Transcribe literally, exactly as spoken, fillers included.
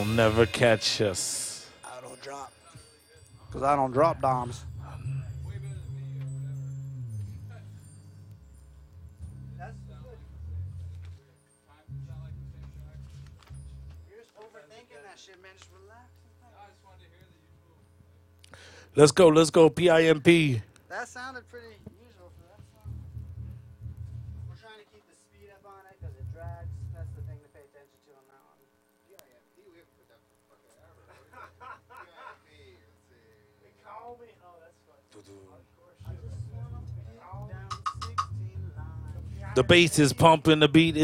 never catch us. I don't drop. Because I don't drop bombs. Let's go, let's go, P I M P. That sounded pretty usual for that song. We're trying to keep the speed up on it because it drags. That's the thing to pay attention to on that one. P I M P, we haven't put that for fucking ever. P I M P, let's see. They call me. Oh, that's fun. The bass is pumping, the beat